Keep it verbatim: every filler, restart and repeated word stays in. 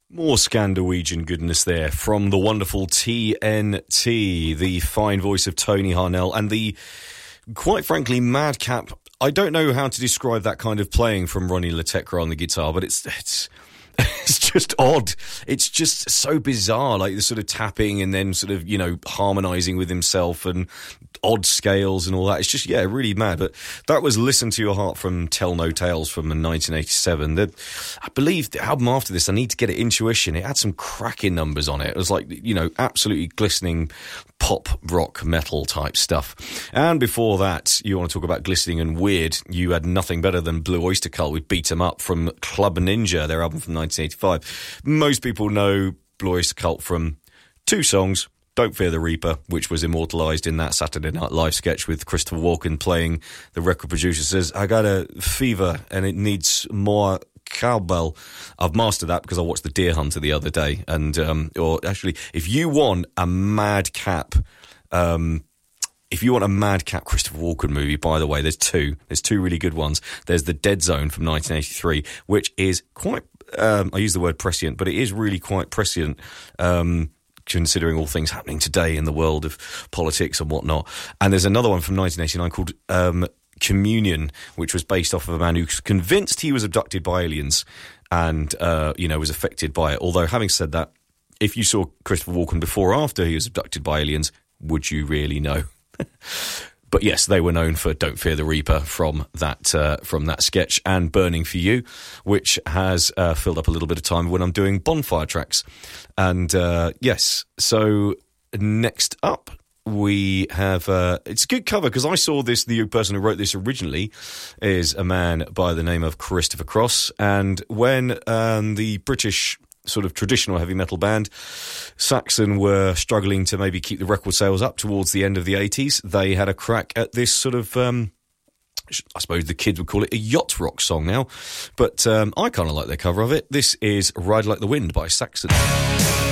More Scandinavian goodness there from the wonderful T N T, the fine voice of Tony Harnell, and the, quite frankly, madcap. I don't know how to describe that kind of playing from Ronnie Latecra on the guitar, but it's it's it's just odd. It's just so bizarre, like the sort of tapping and then sort of, you know, harmonising with himself and odd scales and all that. It's just, yeah, really mad. But that was Listen to Your Heart from Tell No Tales from nineteen eighty-seven. The, I believe the album after this, I need to get it, Intuition. It had some cracking numbers on it. It was like, you know, absolutely glistening pop, rock, metal type stuff. And before that, you want to talk about glistening and weird, you had nothing better than Blue Oyster Cult with Beat 'Em Up from Club Ninja, their album from nineteen eighty-five. Most people know Blue Oyster Cult from two songs. Don't Fear the Reaper, which was immortalised in that Saturday Night Live sketch with Christopher Walken playing the record producer, says, I got a fever and it needs more cowbell. I've mastered that because I watched The Deer Hunter the other day. And, um, or actually, if you want a madcap, um, if you want a madcap Christopher Walken movie, by the way, there's two. There's two really good ones. There's The Dead Zone from nineteen eighty-three, which is quite, um, I use the word prescient, but it is really quite prescient, um, considering all things happening today in the world of politics and whatnot. And there's another one from nineteen eighty-nine called um, Communion, which was based off of a man who's convinced he was abducted by aliens and, uh, you know, was affected by it. Although, having said that, if you saw Christopher Walken before or after he was abducted by aliens, would you really know? But yes, they were known for Don't Fear the Reaper from that uh, from that sketch, and Burning for You, which has uh, filled up a little bit of time when I'm doing bonfire tracks. And uh, yes, so next up we have, uh, it's a good cover because I saw this, the person who wrote this originally is a man by the name of Christopher Cross, and when um, the British sort of traditional heavy metal band Saxon were struggling to maybe keep the record sales up towards the end of the eighties, they had a crack at this sort of, um, I suppose the kids would call it a yacht rock song now, but um, I kind of like their cover of it. This is Ride Like the Wind by Saxon.